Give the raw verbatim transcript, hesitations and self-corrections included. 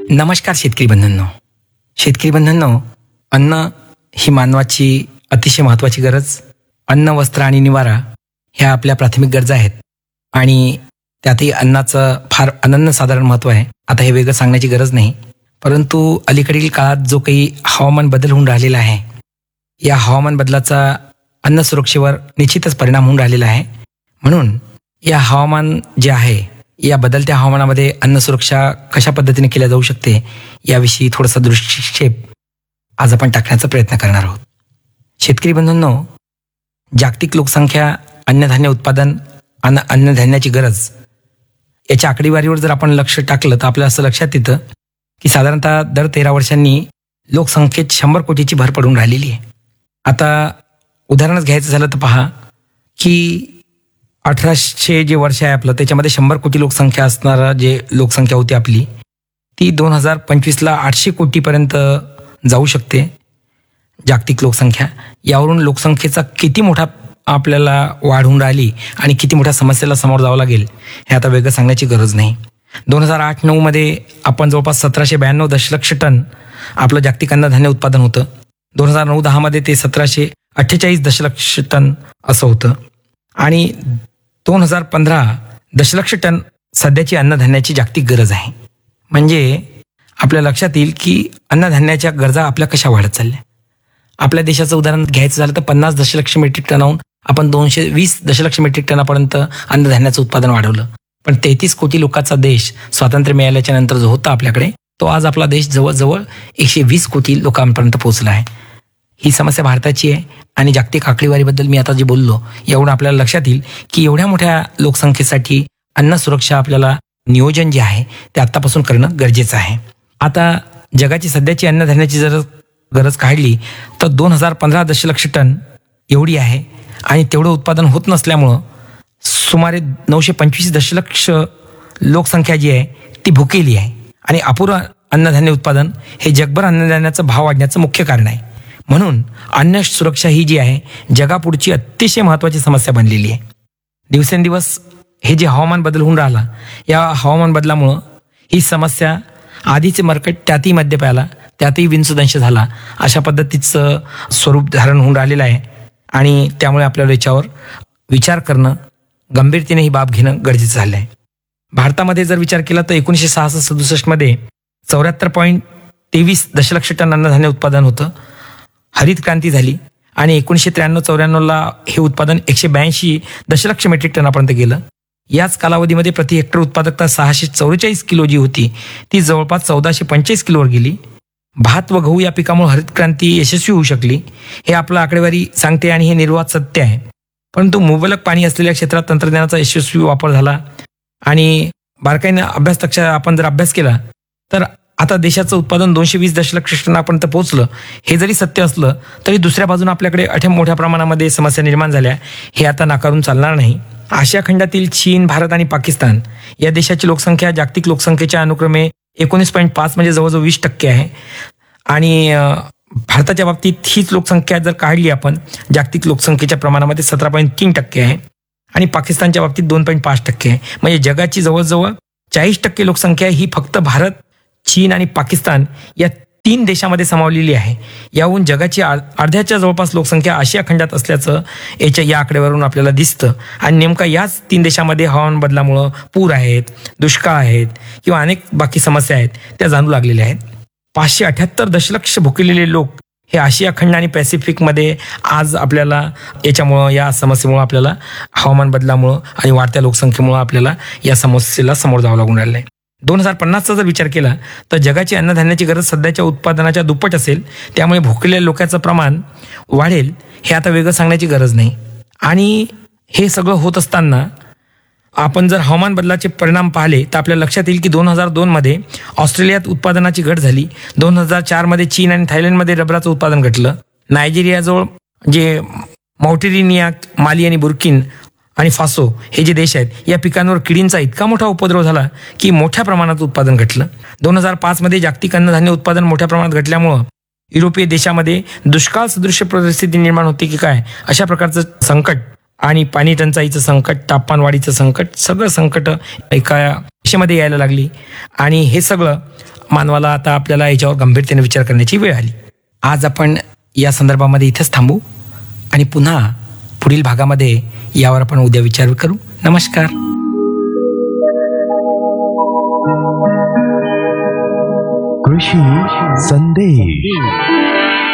नमस्कार शेतकरी बंधूंनो. शेतकरी बंधूंनो, अन्न ही मानवाची अतिशय महत्त्वाची गरज. अन्न, वस्त्र आणि निवारा ह्या आपल्या प्राथमिक गरजा आहेत आणि त्यातही अन्नाचं फार अनन्यसाधारण महत्त्व आहे. आता हे वेगळं सांगण्याची गरज नाही, परंतु अलीकडील काळात जो काही हवामान बदल होऊन राहिलेला आहे, या हवामान बदलाचा अन्न सुरक्षेवर निश्चितच परिणाम होऊन राहिलेला आहे. म्हणून या हवामान जे आहे, या बदलत्या हवामानामध्ये अन्न सुरक्षा कशा पद्धतीने केल्या जाऊ शकते याविषयी थोडासा दृष्टिक्षेप आज आपण टाकण्याचा प्रयत्न करणार आहोत. शेतकरी बंधूंनो, जागतिक लोकसंख्या, अन्नधान्य उत्पादन आणि अन्नधान्याची गरज याच्या आकडेवारीवर जर आपण लक्ष टाकलं तर आपल्याला असं लक्षात येतं की साधारणतः दर तेरा वर्षांनी लोकसंख्येत शंभर कोटीची भर पडून राहिलेली आहे. आता उदाहरणच घ्यायचं झालं तर पहा की अठराशे जे वर्ष आहे आपलं, त्याच्यामध्ये शंभर कोटी लोकसंख्या असणारा जे लोकसंख्या होती आपली, ती दोन हजार पंचवीसला आठशे कोटीपर्यंत जाऊ शकते जागतिक लोकसंख्या. यावरून लोकसंख्येचा किती मोठा आपल्याला वाढ होऊन राहिली आणि किती मोठ्या समस्येला समोर जावं लागेल हे आता वेगळं सांगण्याची गरज नाही. दोन हजार आठ नऊमध्ये आपण जवळपास सतराशे ब्याण्णव दशलक्ष टन आपलं जागतिक अन्नधान्य उत्पादन होतं. दोन हजार नऊ दहामध्ये ते सतराशे अठ्ठेचाळीस दशलक्ष टन असं होतं आणि दोन हजार पंधरा दशलक्ष टन सध्याची अन्नधान्याची जागतिक गरज आहे. म्हणजे आपल्या लक्षात येईल की अन्नधान्याच्या गरजा आपल्या कशा वाढत चालल्या. आपल्या देशाचं उदाहरण घ्यायचं झालं तर पन्नास दशलक्ष मेट्रिक टनाहून आपण दोनशे वीस दशलक्ष मेट्रिक टनापर्यंत अन्नधान्याचं उत्पादन वाढवलं. पण तेहतीस कोटी लोकांचा देश स्वातंत्र्य मिळाल्याच्या नंतर जो होता आपल्याकडे, तो आज आपला देश जवळजवळ एकशे वीस कोटी लोकांपर्यंत पोहोचला आहे. ही समस्या भारताची आहे आणि जागतिक आकडेवारीबद्दल मी आता जे बोललो, यावरून आपल्याला लक्षात येईल की एवढ्या मोठ्या लोकसंख्येसाठी अन्न सुरक्षा आपल्याला नियोजन जे आहे ते आत्तापासून करणं गरजेचं आहे. आता जगाची सध्याची अन्नधान्याची जर गरज काढली तर दोन हजार पंधरा दशलक्ष टन एवढी आहे आणि तेवढं उत्पादन होत नसल्यामुळं सुमारे नऊशे पंचवीस दशलक्ष लोकसंख्या जी आहे ती भुकेली आहे आणि अपुरं अन्नधान्य उत्पादन हे जगभर अन्नधान्याचा भाव वाढण्याचं मुख्य कारण आहे. म्हणून अन्न सुरक्षा ही जी आहे जगापुढची अतिशय महत्त्वाची समस्या बनलेली आहे. दिवसेंदिवस हे जे हवामान बदल होऊन राहिला, या हवामान बदलामुळं ही समस्या आधीचे मर्कट त्यातही मध्य प्याला, त्यातही विंचूदंश झाला, अशा पद्धतीचं स्वरूप धारण होऊन राहिलेलं आहे आणि त्यामुळे आपल्याला याच्यावर विचार करणं, गंभीरतेने ही बाब घेणं गरजेचं झालं आहे. भारतामध्ये जर विचार केला तर एकोणीसशे सहासष्ट सदुसष्टमध्ये चौऱ्याहत्तर पॉईंट तेवीस दशलक्ष टन अन्नधान्य उत्पादन होतं. हरित क्रांती झाली आणि एकोणीसशे त्र्याण्णव चौऱ्याण्णवला हे उत्पादन एकशे ब्याऐंशी दशलक्ष मेट्रिक टनापर्यंत गेलं. याच कालावधीमध्ये प्रति हेक्टर उत्पादकता सहाशे चौवेचाळीस किलो जी होती ती जवळपास चौदाशे पंचेचाळीस किलोवर गेली. भात व गहू या पिकामुळे हरित क्रांती यशस्वी होऊ शकली, हे आपलं आकडेवारी सांगते आणि हे निर्वात सत्य आहे. परंतु मुबलक पाणी असलेल्या क्षेत्रात तंत्रज्ञानाचा यशस्वी वापर झाला आणि बारकाईनं अभ्यास तक्ष आपण जर अभ्यास केला तर आता देशाचं उत्पादन दोनशे वीस दशलक्ष टनापर्यंत पोहोचलं. हे जरी सत्य असलं तरी दुसऱ्या बाजूने आपल्याकडे अठ्या मोठ्या प्रमाणामध्ये समस्या निर्माण झाल्या, हे आता नाकारून चालणार नाही. आशिया खंडातील चीन, भारत आणि पाकिस्तान या देशाची लोकसंख्या जागतिक लोकसंख्येच्या अनुक्रमे एकोणीस पॉईंट पाच म्हणजे जवळजवळ वीस टक्के आहे आणि भारताच्या बाबतीत हीच लोकसंख्या जर काढली आपण जागतिक लोकसंख्येच्या प्रमाणामध्ये सतरा पॉईंट तीन टक्के आहे आणि पाकिस्तानच्या बाबतीत दोन पॉईंट पाच टक्के आहे. म्हणजे जगाची जवळजवळ चाळीस टक्के लोकसंख्या ही फक्त भारत, चीन आणि पाकिस्तान या तीन देशामध्ये सामावलेली आहे. याहून जगाची अर्ध्याच्या जवळपास लोकसंख्या आशिया खंडात असल्याचं याच्या या आकड्यावरून आपल्याला दिसतं आणि नेमका याच तीन देशामध्ये हवामान बदलामुळं पूर आहेत, दुष्काळ आहेत किंवा अनेक बाकी समस्या आहेत त्या जाणू लागलेल्या आहेत. पाचशे अठ्याहत्तर दशलक्ष भुकेलेले लोक हे आशिया खंड आणि पॅसिफिकमध्ये आज आपल्याला याच्यामुळं, या समस्येमुळं आपल्याला हवामान बदलामुळं आणि वाढत्या लोकसंख्येमुळं आपल्याला या समस्येला समोर जावं लागून राहिलं आहे. दोन हजार पन्नासचा जर विचार केला तर जगाची अन्नधान्याची गरज सध्याच्या उत्पादनाच्या दुप्पट असेल. त्यामुळे भुकेलेल्या लोकांचं प्रमाण वाढेल, हे आता वेगळं सांगण्याची गरज नाही. आणि हे सगळं होत असताना आपण जर हवामान बदलाचे परिणाम पाहिले तर आपल्याला लक्षात येईल की दोन हजार दोनमध्ये ऑस्ट्रेलियात उत्पादनाची घट झाली. दोन हजार चारमध्ये चीन आणि थायलंडमध्ये रबराचं उत्पादन घटलं. नायजेरियाजवळ जे मॉरिटेनिया, माली आणि बुर्किन आणि फासो हे जे देश आहेत या पिकांवर किडींचा इतका मोठा उपद्रव झाला की मोठ्या प्रमाणात उत्पादन घटलं. दोन हजार पाचमध्ये जागतिक अन्नधान्य उत्पादन मोठ्या प्रमाणात घटल्यामुळं युरोपीय देशामध्ये दुष्काळ सदृश्य परिस्थिती निर्माण होती की काय, अशा प्रकारचं संकट आणि पाणी टंचाईचं संकट, तापमान वाढीचं संकट, सगळं संकट एका देशामध्ये यायला लागली. आणि हे सगळं मानवाला आता आपल्याला याच्यावर गंभीरतेने विचार करण्याची वेळ आली. आज आपण या संदर्भामध्ये इथेच थांबू आणि पुन्हा पुढील भागामध्ये यावर आपण उद्या विचार करू. नमस्कार. कृषी संदेश.